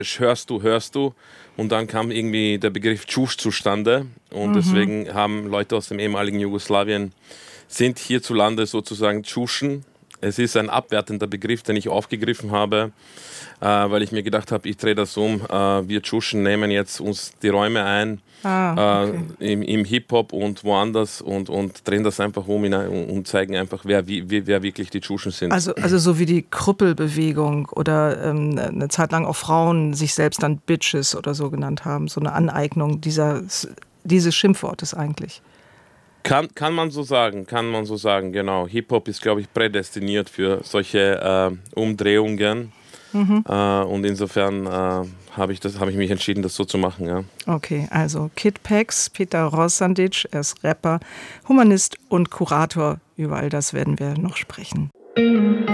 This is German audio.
hörst du. Und dann kam irgendwie der Begriff Čuš zustande. Und deswegen haben Leute aus dem ehemaligen Jugoslawien, sind hierzulande sozusagen Čuschen. Es ist ein abwertender Begriff, den ich aufgegriffen habe, weil ich mir gedacht habe, ich drehe das um. Wir Čuschen nehmen jetzt uns die Räume ein im Hip-Hop und woanders und drehen das einfach um und zeigen einfach, wer wirklich die Čuschen sind. Also so wie die Krüppelbewegung oder eine Zeit lang auch Frauen sich selbst dann Bitches oder so genannt haben. So eine Aneignung dieses Schimpfwortes eigentlich. Kann man so sagen, genau. Hip-Hop ist, glaube ich, prädestiniert für solche Umdrehungen. Und insofern habe ich mich entschieden, das so zu machen. Ja. Okay, also Kid Pex, Petar Rosandic, er ist Rapper, Humanist und Kurator. Über all das werden wir noch sprechen.